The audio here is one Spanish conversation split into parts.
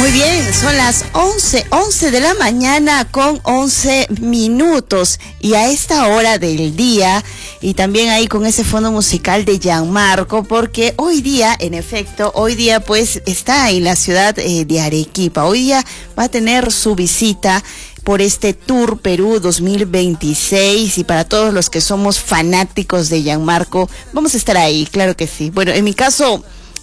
Muy bien, son las 11 de la mañana con 11 minutos y a esta hora del día y también ahí con ese fondo musical de Gianmarco, porque hoy día, en efecto, pues está en la ciudad de Arequipa. Hoy día va a tener su visita por este Tour Perú 2026 y para todos los que somos fanáticos de Gianmarco, vamos a estar ahí, claro que sí. Bueno, en mi caso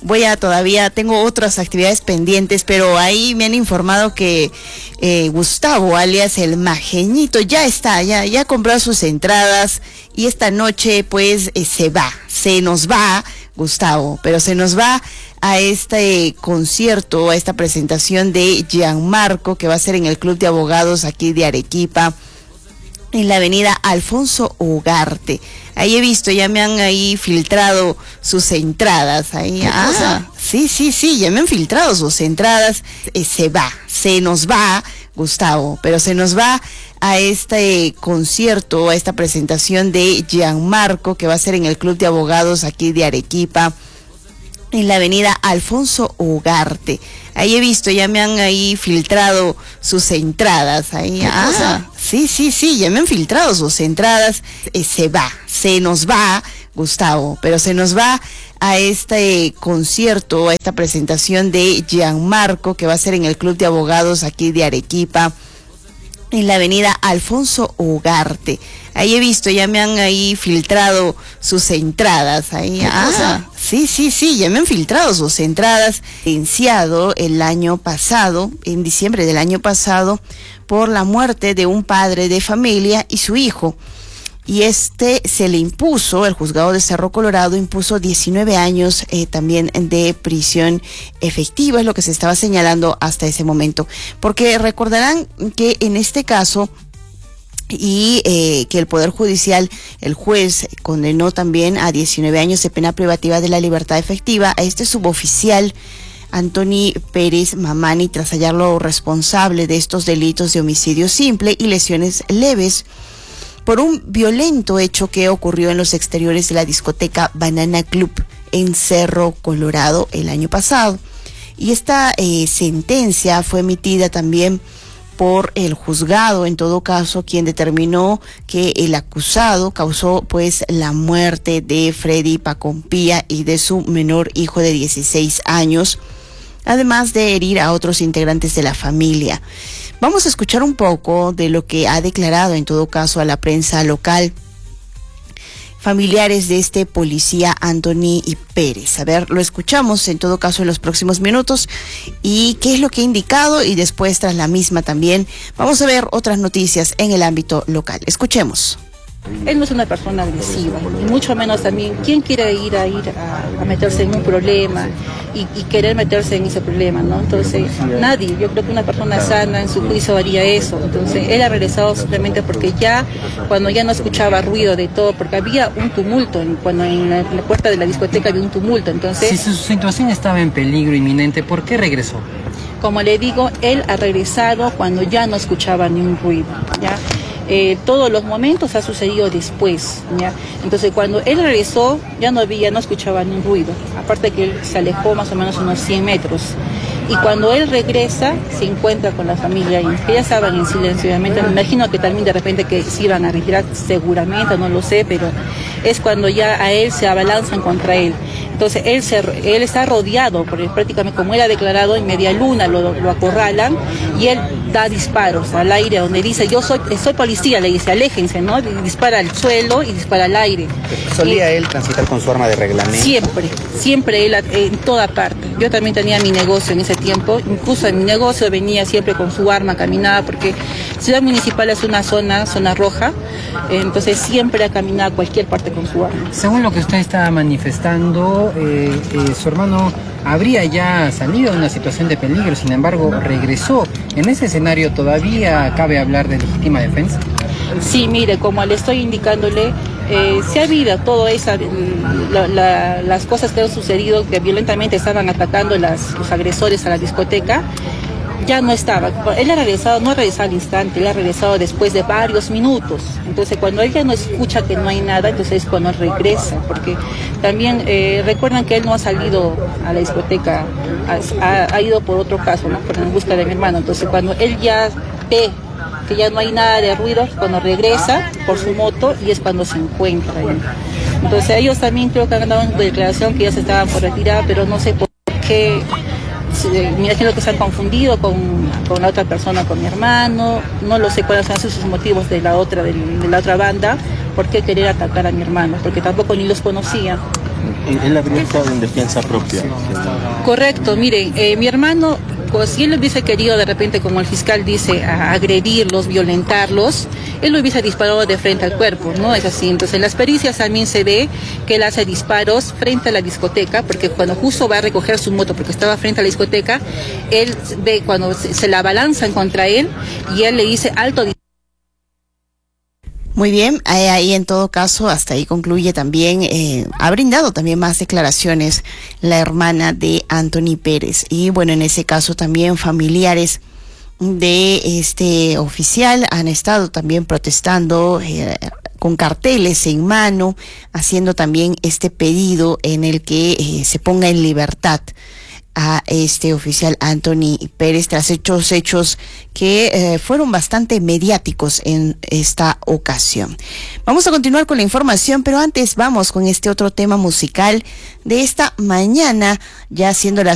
tengo otras actividades pendientes, pero ahí me han informado que Gustavo, alias el Majeñito, ya compró sus entradas y esta noche pues se nos va Gustavo, pero se nos va a este concierto, a esta presentación de Gianmarco que va a ser en el Club de Abogados aquí de Arequipa, en la avenida Alfonso Ugarte. Ahí he visto, ya me han ahí filtrado sus entradas. Ahí, sí, ya me han filtrado sus entradas. Se nos va Gustavo, pero se nos va a este concierto, a esta presentación de Gianmarco que va a ser en el Club de Abogados aquí de Arequipa, en la avenida Alfonso Ugarte. Ahí he visto, ya me han ahí filtrado sus entradas. Ahí, sí, ya me han filtrado sus entradas. Se nos va Gustavo, pero se nos va a este concierto, a esta presentación de Gianmarco que va a ser en el Club de Abogados aquí de Arequipa, en la avenida Alfonso Ugarte. Ahí he visto, ya me han ahí filtrado sus entradas. Ahí, sí, ya me han filtrado sus entradas. Licenciado el año pasado, en diciembre del año pasado, por la muerte de un padre de familia y su hijo. Y se le impuso, el juzgado de Cerro Colorado impuso 19 años también de prisión efectiva, es lo que se estaba señalando hasta ese momento. Porque recordarán que en este caso, que el Poder Judicial, el juez condenó también a 19 años de pena privativa de la libertad efectiva a este suboficial Anthony Pérez Mamani, tras hallarlo responsable de estos delitos de homicidio simple y lesiones leves por un violento hecho que ocurrió en los exteriores de la discoteca Banana Club en Cerro Colorado el año pasado. Y esta sentencia fue emitida también por el juzgado, en todo caso, quien determinó que el acusado causó pues la muerte de Freddy Pacompía y de su menor hijo de 16 años, además de herir a otros integrantes de la familia. Vamos a escuchar un poco de lo que ha declarado, en todo caso, a la prensa local familiares de este policía Anthony Pérez. A ver, lo escuchamos en todo caso en los próximos minutos y qué es lo que ha indicado, y después tras la misma también vamos a ver otras noticias en el ámbito local. Escuchemos. Él no es una persona agresiva y mucho menos también quién quiere ir a meterse en un problema y querer meterse en ese problema, ¿no? Entonces nadie, yo creo que una persona sana en su juicio haría eso. Entonces él ha regresado simplemente porque cuando ya no escuchaba ruido de todo, porque había un tumulto, cuando en la puerta de la discoteca había un tumulto. Entonces, si su situación estaba en peligro inminente, ¿por qué regresó? Como le digo, él ha regresado cuando ya no escuchaba ningún ruido, ¿ya? Todos los momentos ha sucedido después, ¿ya? Entonces cuando él regresó ya no escuchaba ningún ruido, aparte que él se alejó más o menos unos 100 metros, y cuando él regresa se encuentra con la familia y que ya estaban en silencio. Obviamente me imagino que también de repente que se iban a retirar, seguramente, no lo sé, pero es cuando ya a él se abalanzan contra él. Entonces él está rodeado, porque prácticamente como él ha declarado, en media luna lo acorralan y él da disparos al aire, donde dice soy policía, le dice aléjense, ¿no? Y dispara al suelo y dispara al aire. ¿Solía él transitar con su arma de reglamento? Siempre él, en toda parte. Yo también tenía mi negocio en ese tiempo, incluso en mi negocio venía siempre con su arma, caminaba, porque Ciudad Municipal es una zona roja, entonces siempre ha caminado a cualquier parte con su arma. Según lo que usted está manifestando, su hermano habría ya salido de una situación de peligro, sin embargo regresó. ¿En ese escenario todavía cabe hablar de legítima defensa? Sí, mire, como le estoy indicándole, se ha habido todo eso, las cosas que han sucedido, que violentamente estaban atacando los agresores a la discoteca. ya no estaba. Él ha regresado, no ha regresado al instante, él ha regresado después de varios minutos. Entonces cuando él ya no escucha que no hay nada, entonces es cuando regresa, porque también recuerdan que él no ha salido a la discoteca, ha ido por otro caso, ¿no? En busca de mi hermano. Entonces cuando él ya ve que ya no hay nada de ruido, cuando regresa por su moto y es cuando se encuentra ahí. Entonces ellos también creo que han dado una declaración que ya se estaban por retirar, pero no sé por qué. Me imagino que se han confundido con la otra persona, con mi hermano. No lo sé cuáles han sido sus motivos de la otra banda, por qué querer atacar a mi hermano, porque tampoco ni los conocía. Él habría estado en defensa propia. Correcto, miren, mi hermano, pues, si él hubiese querido de repente, como el fiscal dice, agredirlos, violentarlos, él lo hubiese disparado de frente al cuerpo, ¿no? Es así. Entonces en las pericias también se ve que él hace disparos frente a la discoteca, porque cuando justo va a recoger su moto, porque estaba frente a la discoteca, él ve cuando se la abalanzan contra él y él le dice alto. Muy bien, ahí en todo caso, hasta ahí concluye también, ha brindado también más declaraciones la hermana de Anthony Pérez. Y bueno, en ese caso también familiares de este oficial han estado también protestando con carteles en mano, haciendo también este pedido en el que se ponga en libertad a este oficial Anthony Pérez tras hechos que fueron bastante mediáticos en esta ocasión. Vamos a continuar con la información, pero antes vamos con este otro tema musical de esta mañana, ya siendo las